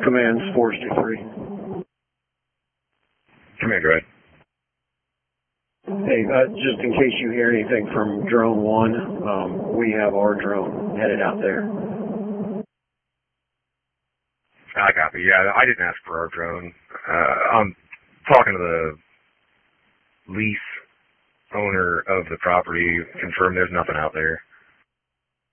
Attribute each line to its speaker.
Speaker 1: Command's 463.
Speaker 2: Command, go ahead.
Speaker 1: Hey, just in case you hear anything from Drone 1, we have our drone headed out there.
Speaker 2: I copy. Yeah, I didn't ask for our drone. I'm talking to the lease owner of the property, confirmed there's nothing out there.